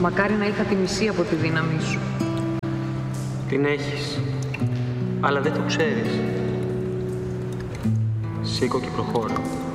Μακάρι να είχα τη μισή από τη δύναμή σου. Την έχεις, αλλά δεν το ξέρεις. Σήκω και προχώρα.